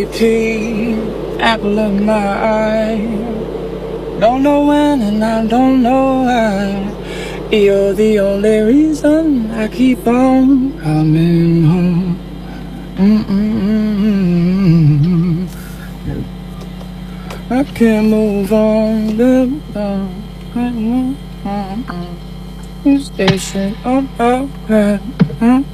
Apple of my eye. Don't know when and I don't know why. You're the only reason I keep on coming home. I can't move on. Station on